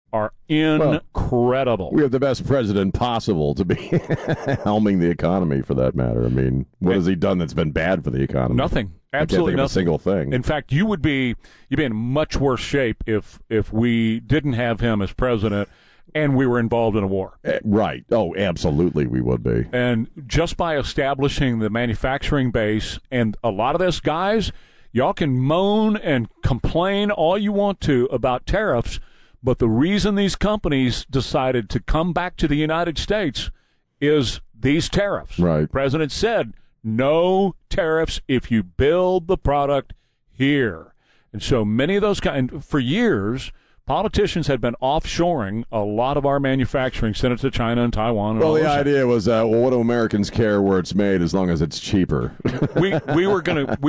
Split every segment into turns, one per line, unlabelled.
are incredible.
We have the best president possible to be helming the economy, for that matter. I mean, what has he done that's been bad for the economy?
Nothing.
I
Absolutely
can't think
nothing.
of a single thing.
In fact, you'd be in much worse shape if we didn't have him as president and we were involved in a war.
Right. Oh, absolutely we would be.
And just by establishing the manufacturing base, and a lot of this, guys, y'all can moan and complain all you want to about tariffs, but the reason these companies decided to come back to the United States is these tariffs.
Right.
The president said, no tariffs if you build the product here. And so many of those guys, for years, politicians had been offshoring a lot of our manufacturing, sent it to China and Taiwan. And
well, the idea was, what do Americans care where it's made as long as it's cheaper?
we were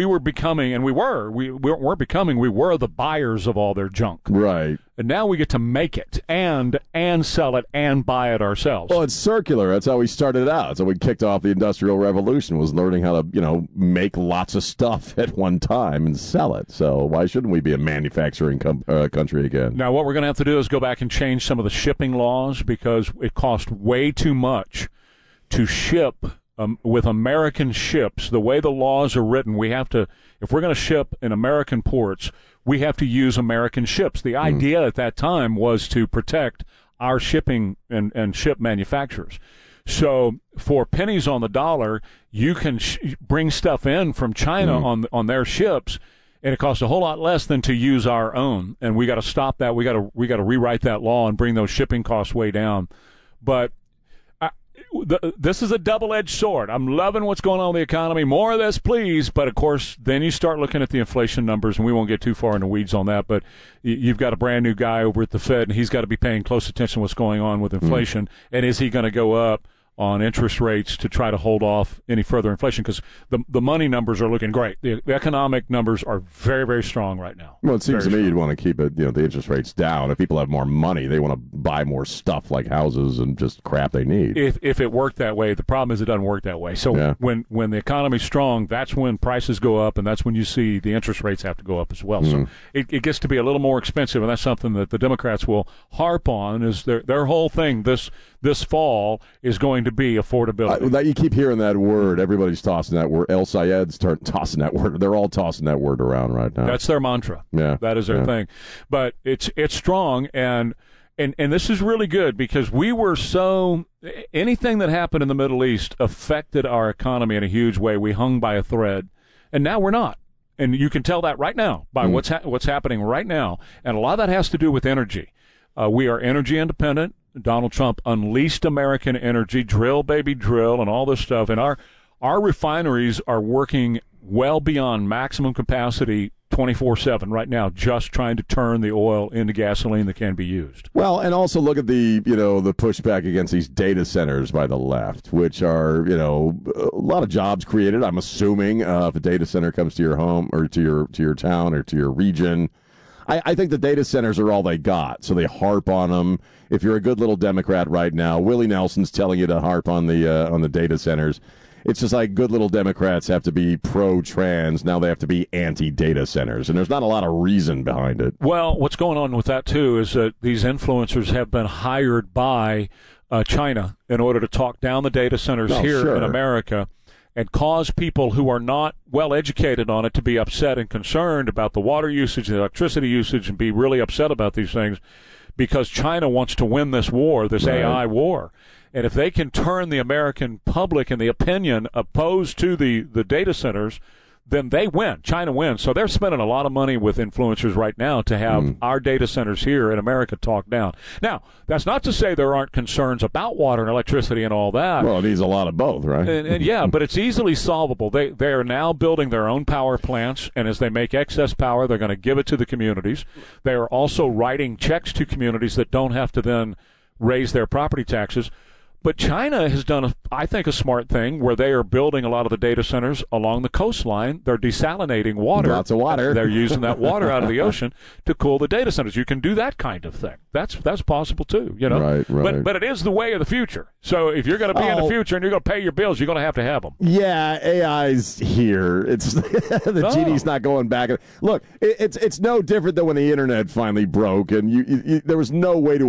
the buyers of all their junk.
Right.
And now we get to make it and sell it and buy it ourselves.
Well, it's circular. That's how we started out. That's how we kicked off the Industrial Revolution, was learning how to, make lots of stuff at one time and sell it. So why shouldn't we be a manufacturing country again?
Now, what we're going to have to do is go back and change some of the shipping laws, because it costs way too much to ship with American ships. The way the laws are written, we have to, if we're going to ship in American ports, we have to use American ships. The idea at that time was to protect our shipping and ship manufacturers. So for pennies on the dollar, you can bring stuff in from China on their ships, and it costs a whole lot less than to use our own. And we got to stop that. We got to rewrite that law and bring those shipping costs way down. But this is a double-edged sword. I'm loving what's going on with the economy. More of this, please. But, of course, then you start looking at the inflation numbers, and we won't get too far in the weeds on that. But you've got a brand-new guy over at the Fed, and he's got to be paying close attention to what's going on with inflation. And is he going to go up on interest rates to try to hold off any further inflation? Because the money numbers are looking great. The economic numbers are very, very strong right now.
Well, it seems to me you'd want to keep it, the interest rates down. If people have more money, they want to buy more stuff like houses and just crap they need.
If it worked that way, the problem is it doesn't work that way. So when the economy's strong, that's when prices go up, and that's when you see the interest rates have to go up as well. So it gets to be a little more expensive, and that's something that the Democrats will harp on. Is their whole thing this fall is going to be affordability.
You keep hearing that word. Everybody's tossing that word. El Sayed's tossing that word. They're all tossing that word around right now.
That's their mantra.
Yeah,
that is their thing. But it's strong, and this is really good, because we were anything that happened in the Middle East affected our economy in a huge way. We hung by a thread, and now we're not. And you can tell that right now by what's happening right now. And a lot of that has to do with energy. We are energy independent. Donald Trump unleashed American energy, drill, baby, drill, and all this stuff. And our refineries are working well beyond maximum capacity 24/7 right now, just trying to turn the oil into gasoline that can be used.
Well, and also look at the pushback against these data centers by the left, which are, a lot of jobs created, I'm assuming, if a data center comes to your home or to your town or to your region. I think the data centers are all they got, so they harp on them. If you're a good little Democrat right now, Willie Nelson's telling you to harp on the data centers. It's just like good little Democrats have to be pro-trans. Now they have to be anti-data centers, and there's not a lot of reason behind it.
Well, what's going on with that, too, is that these influencers have been hired by China in order to talk down the data centers here in America, and cause people who are not well educated on it to be upset and concerned about the water usage, the electricity usage, and be really upset about these things, because China wants to win this war, this AI war. And if they can turn the American public and the opinion opposed to the data centers, then they win. China wins. So they're spending a lot of money with influencers right now to have our data centers here in America talked down. Now, that's not to say there aren't concerns about water and electricity and all that.
Well, it needs a lot of both, right?
And yeah, but it's easily solvable. They are now building their own power plants, and as they make excess power, they're going to give it to the communities. They are also writing checks to communities that don't have to then raise their property taxes. But China has done, I think, a smart thing where they are building a lot of the data centers along the coastline. They're desalinating water.
Lots of water.
They're using that water out of the ocean to cool the data centers. You can do that kind of thing. That's possible too,
Right.
But it is the way of the future. So if you're going to be in the future and you're going to pay your bills, you're going to have them.
Yeah, AI's here. It's the genie's not going back. Look, it's no different than when the internet finally broke, and there was no way to